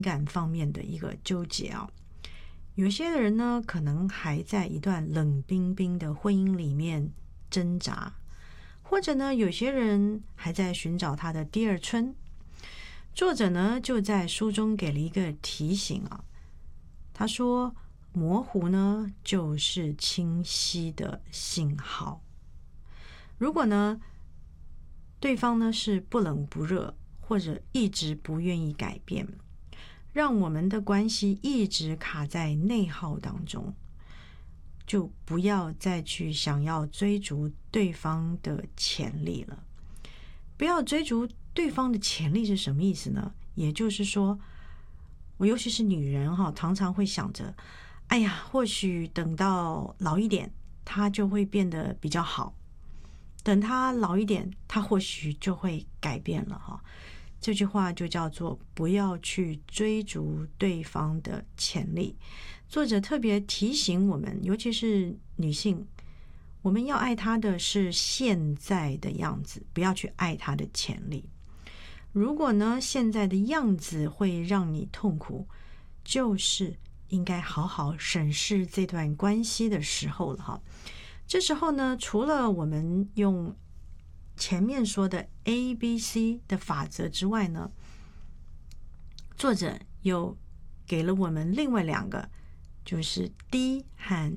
感方面的一个纠结啊。有些人呢，可能还在一段冷冰冰的婚姻里面挣扎，或者呢，有些人还在寻找他的第二春。作者呢，就在书中给了一个提醒啊，他说，模糊呢，就是清晰的信号。如果呢，对方呢是不冷不热，或者一直不愿意改变，让我们的关系一直卡在内耗当中，就不要再去想要追逐对方的潜力了。不要追逐对方的潜力是什么意思呢？也就是说，我尤其是女人哈，常常会想着，哎呀，或许等到老一点，他就会变得比较好。等他老一点，他或许就会改变了哈。这句话就叫做不要去追逐对方的潜力。作者特别提醒我们，尤其是女性，我们要爱他的是现在的样子，不要去爱他的潜力。如果呢，现在的样子会让你痛苦，就是应该好好审视这段关系的时候了哈。这时候呢，除了我们用前面说的 ABC 的法则之外呢，作者又给了我们另外两个，就是 D 和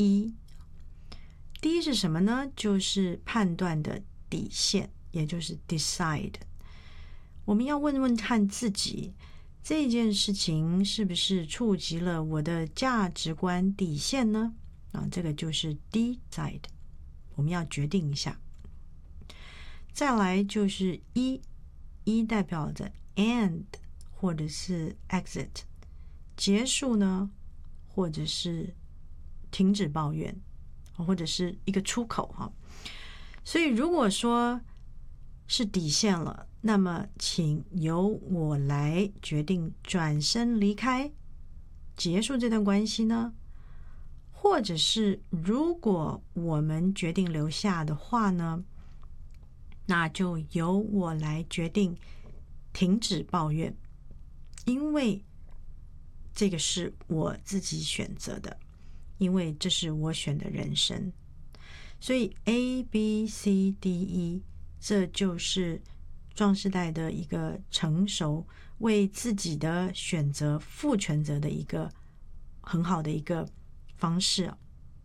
E。D 是什么呢？就是判断的底线，也就是 decide。我们要问问看自己，这件事情是不是触及了我的价值观底线呢？这个就是 decide， 我们要决定一下。再来就是 E 代表着 end 或者是 exit， 结束呢，或者是停止抱怨，或者是一个出口哈。所以如果说是底线了，那么请由我来决定转身离开，结束这段关系呢，或者是如果我们决定留下的话呢，那就由我来决定停止抱怨，因为这个是我自己选择的，因为这是我选的人生。所以 ABCDE 这就是壮世代的一个成熟，为自己的选择负全责的一个很好的一个方式。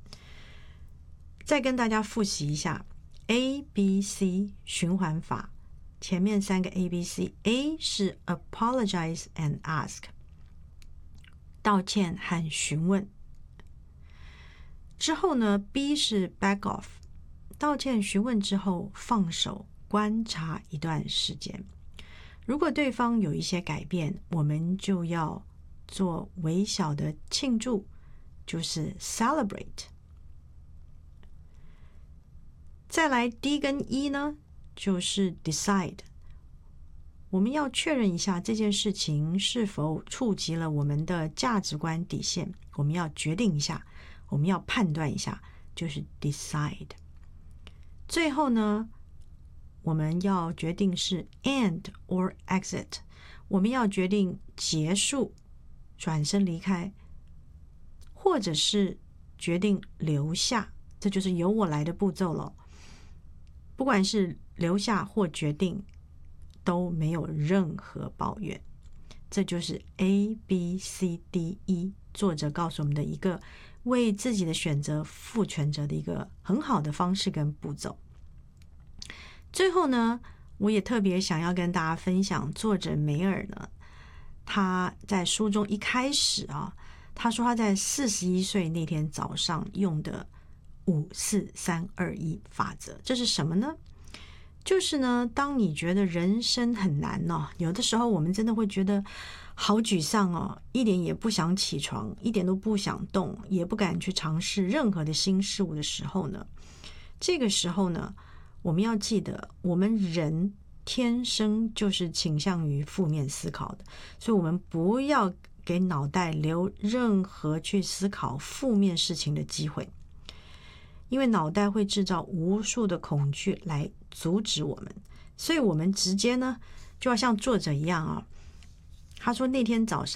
再跟大家复习一下 ABC 循环法，前面三个 ABC，A 是 apologize and ask， 道歉和询问。之后呢 B 是 back off， 道歉询问之后放手，观察一段时间。如果对方有一些改变，我们就要做微小的庆祝，就是 celebrate。 再来 D 跟 E 呢，就是 decide， 我们要确认一下这件事情是否触及了我们的价值观底线，我们要决定一下，我们要判断一下，就是 decide。 最后呢，我们要决定是 end or exit， 我们要决定结束，转身离开，或者是决定留下，这就是由我来的步骤了。不管是留下或决定，都没有任何抱怨。这就是 ABCDE 作者告诉我们的一个为自己的选择负全责的一个很好的方式跟步骤。最后呢，我也特别想要跟大家分享作者梅尔呢，他在书中一开始他说他在41岁那天早上用的54321法则。这是什么呢？就是呢，当你觉得人生很难有的时候我们真的会觉得好沮丧一点也不想起床，一点都不想动，也不敢去尝试任何的新事物的时候呢，这个时候呢，我们要记得，我们人天生就是倾向于负面思考的，所以我们不要给脑袋留任何去思考负面事情的机会，因为脑袋会制造无数的恐惧来阻止我们。所以我们直接呢，就要像作者一样他说那天早上